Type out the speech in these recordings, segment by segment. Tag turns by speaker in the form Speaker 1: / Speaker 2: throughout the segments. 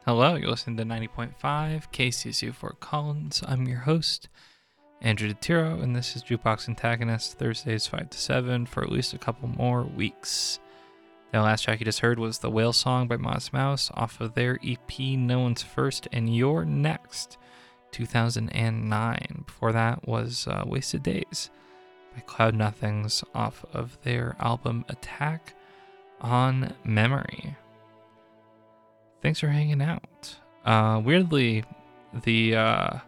Speaker 1: Hello, you're listening to 90.5 KCSU Fort Collins. I'm your host, Andrew DeTiro, and this is Jukebox Antagonist, Thursdays 5 to 7 for at least a couple more weeks. The last track you just heard was The Whale Song by Modest Mouse off of their EP No One's First and You're Next, 2009. Before that was Wasted Days by Cloud Nothings off of their album Attack on Memory. Thanks for hanging out. Weirdly, the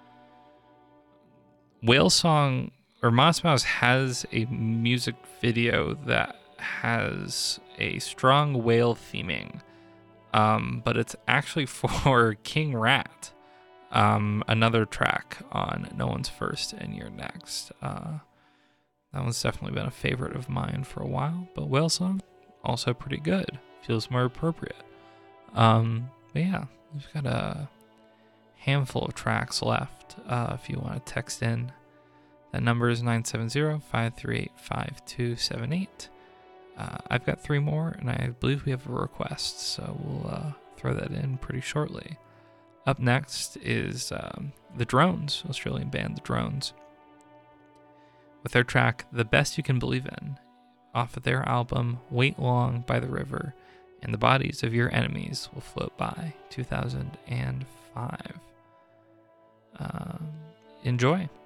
Speaker 1: Whale Song or Modest Mouse has a music video that has a strong whale theming, but it's actually for King Rat, another track on No One's First and You're Next. That one's definitely been a favorite of mine for a while, but Whale Song, also pretty good. Feels more appropriate. But yeah, we've got a handful of tracks left. If you want to text in, that number is 970-538-5278. I've got 3 more, and I believe we have a request, so we'll throw that in pretty shortly. Up next is The Drones, Australian band The Drones, with their track The Best You Can Believe In, off of their album Wait Long by the River, and the Bodies of Your Enemies Will Float By, 2005. Enjoy.